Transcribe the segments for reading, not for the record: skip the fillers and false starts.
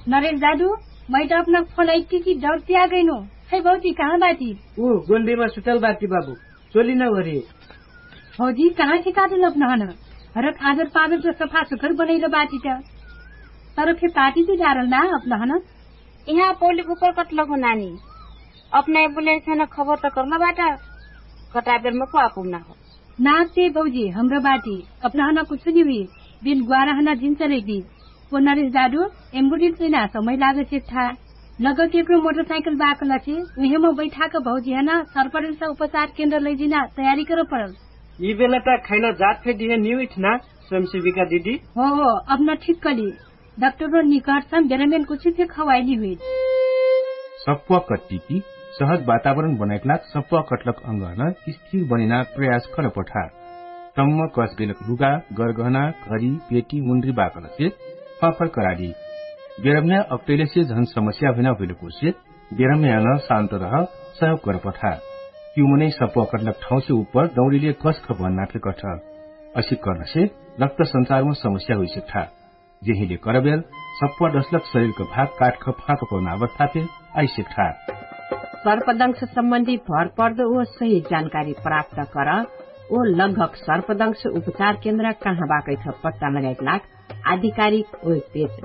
नरेश दादू मैं तो अपना फोन ऐती की डरती आ गई नो। है भौजी कहाँ बाटी? वो गोंडे में सुतल बाटी बाबू चोली न भरी। भौजी कहाँ ठिकाते लपना हन हरक आदर पादर तो सफा सुखर बनैलो बाटी त तर फिर पार्टी तो जारल ना अपना हन यहाँ पौली ऊपर कटलो हो नानी अपना एम्बुलेंस है न खबर तो करना बाटा कटा बेर में को आपुना हो नाते भौजी हाम्रो बाटी अपना हन कुछ नहीं हुई दिन गुआरा हना दिन चले दी वो नरेश दादू एम्बुलेंस में ना समय लागे छे था नगर के मोटरसाइकिल बाकला छे उहे में बैठा के भौजी है ना सरपंच उपचार केंद्र ले जिना तैयारी करो पड़ल। ये बेला तक खाना जात फे दिए न्यू इतना स्वयंसेविका दीदी हो अपना ठीक कली डॉक्टर निकट सम बेरमेन कुछ से खवाइली हुई सप्वा कट्टीकी सहज वातावरण बनाइकला सप्वा कटलक अंगन स्थिर बनिना प्रयास कर पठा तम्म कसबेलक लुगा गरगहना घरी पेटी मुन्द्री बाकल से फफर कराली बेरम्या अक्टेले से झन समस्या बिना भइलेको से बेरम्या न शान्त रह सहयोग कर पठा क्युमनै सप्वा कटलक ठाउँ से ऊपर दौड़ीले कसख भन्ना फे कठ असी गर्न से रक्त संचार में समस्या हुई सकता जेहिले करबेल सप्वा डसलक शरीर का भाग काट ख फाक पर्न अवस्था पे आई सकता। सर्पदंश संबंधी भर पर्दो ओ सही जानकारी प्राप्त कर ओ लगभग सर्पदंश उपचार केन्द्र कहाँ बाकै छ पत्ता लगाइक आधिकारिक वेब पेज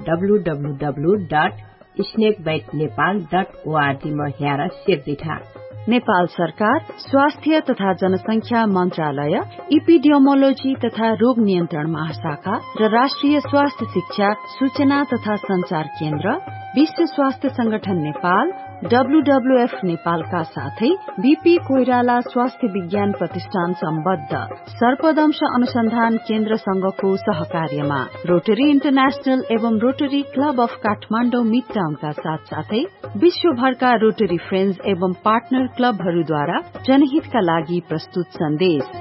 www.snakebitenepal.org में हेर सेर्दिठा। नेपाल सरकार स्वास्थ्य तथा जनसंख्या मन्त्रालय इपिडियोमोलोजी तथा रोग नियन्त्रण महाशाखा र राष्ट्रिय स्वास्थ्य शिक्षा सूचना तथा संचार केन्द्र विश्व स्वास्थ्य संगठन नेपाल WWF नेपालका साथै बीपी कोइराला स्वास्थ्य विज्ञान प्रतिष्ठान सम्बद्ध सर्पदंश अनुसन्धान केन्द्र संघको सहकार्यमा रोटरी इन्टरनेशनल एवं रोटरी क्लब अफ काठमाडौँ मिडटाउनका साथसाथै विश्वभरका रोटरी फ्रेन्ड्स एवं पार्टनर क्लबहरूद्वारा जनहितका लागि प्रस्तुत सन्देश।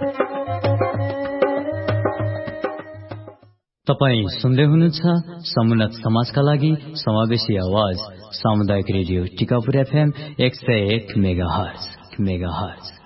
तपाई सुन्दै हुनुहुन्छ समुन्नत समाजका लागि समावेशी आवाज सामुदायिक रेडियो टिकापुर FM 101 मेगाहर्ज।